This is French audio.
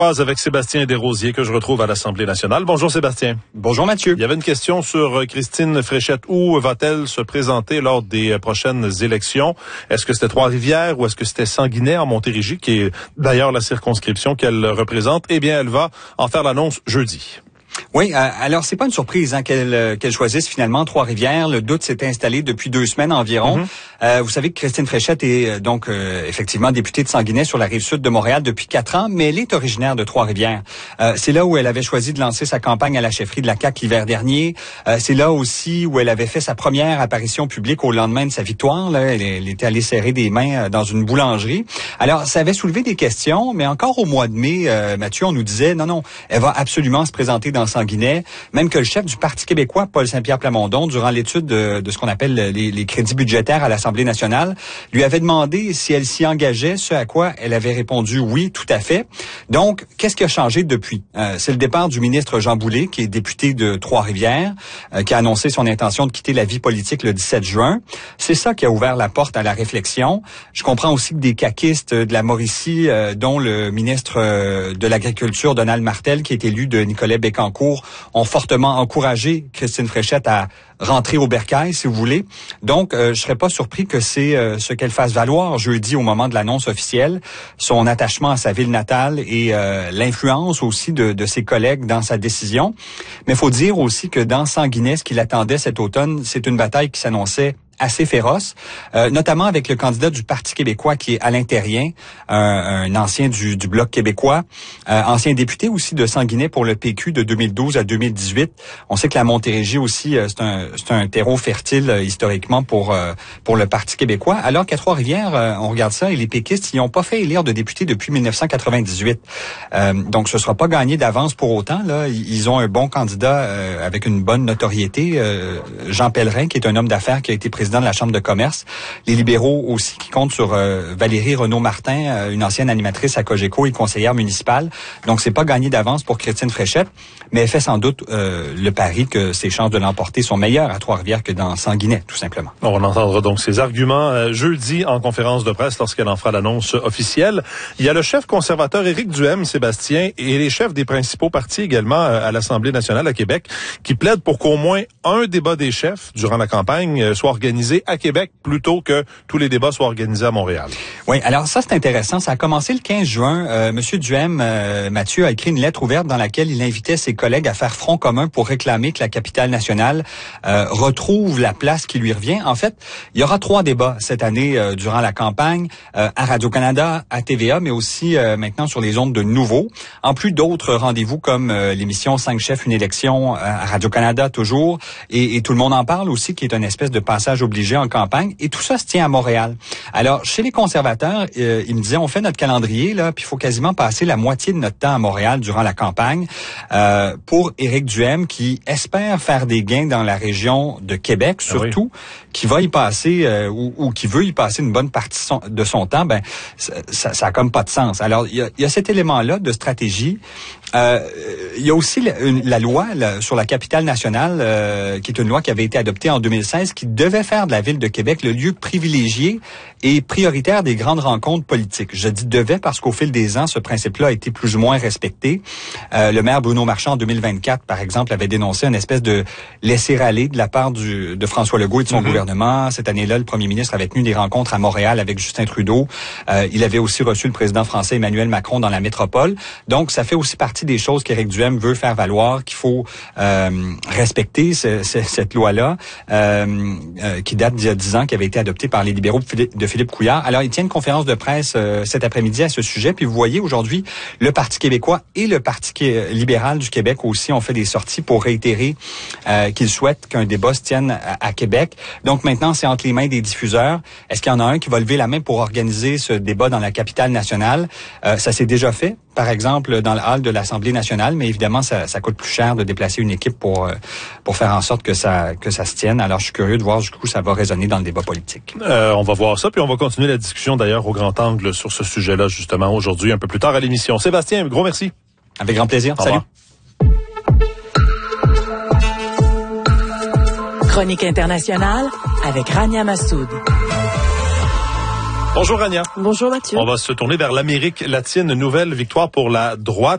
Avec Sébastien Desrosiers que je retrouve à l'Assemblée nationale. Bonjour Sébastien. Bonjour Mathieu. Il y avait une question sur Christine Fréchette. Où va-t-elle se présenter lors des prochaines élections? Est-ce que c'était Trois-Rivières ou est-ce que c'était Sanguinet en Montérégie, qui est d'ailleurs la circonscription qu'elle représente? Eh bien, elle va en faire l'annonce jeudi. Oui, alors c'est pas une surprise qu'elle choisisse finalement Trois-Rivières. Le doute s'est installé depuis 2 semaines environ. Vous savez que Christine Fréchette est donc effectivement députée de Sanguinet sur la rive sud de Montréal depuis 4 ans, mais elle est originaire de Trois-Rivières. C'est là où elle avait choisi de lancer sa campagne à la chefferie de la CAQ l'hiver dernier. C'est là aussi où elle avait fait sa première apparition publique au lendemain de sa victoire. Là, elle était allée serrer des mains dans une boulangerie. Alors, ça avait soulevé des questions, mais encore au mois de mai, Mathieu, on nous disait non, elle va absolument se présenter dans Sanguinet, même que le chef du Parti québécois, Paul Saint-Pierre Plamondon, durant l'étude de ce qu'on appelle les crédits budgétaires à l'Assemblée nationale, lui avait demandé si elle s'y engageait, ce à quoi elle avait répondu oui, tout à fait. Donc, qu'est-ce qui a changé depuis? C'est le départ du ministre Jean Boulet, qui est député de Trois-Rivières, qui a annoncé son intention de quitter la vie politique le 17 juin. C'est ça qui a ouvert la porte à la réflexion. Je comprends aussi que des caquistes de la Mauricie, dont le ministre de l'Agriculture, Donald Martel, qui est élu de Nicolet Bécancour, ont fortement encouragé Christine Fréchette à rentrer au bercail, si vous voulez. Donc, je serais pas surpris que c'est ce qu'elle fasse valoir jeudi au moment de l'annonce officielle, son attachement à sa ville natale et l'influence aussi de ses collègues dans sa décision. Mais il faut dire aussi que dans Sanguinet, ce qui l'attendait cet automne, c'est une bataille qui s'annonçait assez féroce, notamment avec le candidat du Parti québécois qui est Alain Terrien, un ancien du Bloc québécois, ancien député aussi de Sanguinet pour le PQ de 2012 à 2018. On sait que la Montérégie aussi, c'est un terreau fertile historiquement pour le Parti québécois, alors qu'à Trois-Rivières, on regarde ça et les péquistes, ils n'ont pas fait élire de député depuis 1998. Donc ce sera pas gagné d'avance pour autant. Là, ils ont un bon candidat avec une bonne notoriété, Jean Pellerin, qui est un homme d'affaires qui a été président de la Chambre de commerce. Les libéraux aussi qui comptent sur Valérie Renaud-Martin, une ancienne animatrice à Cogeco et conseillère municipale. Donc, c'est pas gagné d'avance pour Christine Fréchette, mais elle fait sans doute le pari que ses chances de l'emporter sont meilleures à Trois-Rivières que dans Sanguinet, tout simplement. On entendra donc ses arguments jeudi en conférence de presse lorsqu'elle en fera l'annonce officielle. Il y a le chef conservateur Éric Duhaime, Sébastien, et les chefs des principaux partis également à l'Assemblée nationale à Québec qui plaident pour qu'au moins un débat des chefs durant la campagne soit organisé à Québec plutôt que tous les débats soient organisés à Montréal. Oui, alors ça, c'est intéressant. Ça a commencé le 15 juin. Monsieur Duhaime, Mathieu, a écrit une lettre ouverte dans laquelle il invitait ses collègues à faire front commun pour réclamer que la capitale nationale retrouve la place qui lui revient. En fait, il y aura 3 débats cette année durant la campagne, à Radio-Canada, à TVA, mais aussi maintenant sur les ondes de Nouveau. En plus d'autres rendez-vous comme l'émission 5 chefs, une élection à Radio-Canada toujours, et tout le monde en parle aussi, qui est une espèce de passage obligé en campagne, et tout ça se tient à Montréal. Alors, chez les conservateurs, ils me disaient, on fait notre calendrier, là, puis il faut quasiment passer la moitié de notre temps à Montréal durant la campagne. Pour Éric Duhaime, qui espère faire des gains dans la région de Québec, surtout, qui va y passer, ou qui veut y passer une bonne partie de son temps, ben, ça a comme pas de sens. Alors, il y a cet élément-là de stratégie. Il y a aussi la loi sur la capitale nationale, qui est une loi qui avait été adoptée en 2016, qui devait faire de la ville de Québec le lieu privilégié et prioritaire des grandes rencontres politiques. Je dis devait parce qu'au fil des ans, ce principe-là a été plus ou moins respecté. Le maire Bruno Marchand, en 2024, par exemple, avait dénoncé une espèce de laisser-aller de la part de François Legault et de son gouvernement. Cette année-là, le premier ministre avait tenu des rencontres à Montréal avec Justin Trudeau. Il avait aussi reçu le président français Emmanuel Macron dans la métropole. Donc, ça fait aussi partie des choses qu'Éric Duhaime veut faire valoir, qu'il faut respecter cette loi-là, qui date d'il y a 10 ans, qui avait été adoptée par les libéraux de Philippe Couillard. Alors, il tient une conférence de presse cet après-midi à ce sujet. Puis vous voyez, aujourd'hui, le Parti québécois et le Parti libéral du Québec aussi ont fait des sorties pour réitérer qu'ils souhaitent qu'un débat se tienne à Québec. Donc maintenant, c'est entre les mains des diffuseurs. Est-ce qu'il y en a un qui va lever la main pour organiser ce débat dans la capitale nationale? Ça s'est déjà fait, par exemple, dans le hall de l'Assemblée nationale, mais évidemment, ça coûte plus cher de déplacer une équipe pour faire en sorte que ça se tienne. Alors, je suis curieux de voir jusqu'où ça va résonner dans le débat politique. On va voir ça, puis on va continuer la discussion d'ailleurs au grand angle sur ce sujet-là, justement, aujourd'hui, un peu plus tard à l'émission. Sébastien, gros merci. Avec grand plaisir. Au revoir. Salut. Chronique internationale avec Rania Massoud. Bonjour Rania. Bonjour Mathieu. On va se tourner vers l'Amérique latine. Nouvelle victoire pour la droite.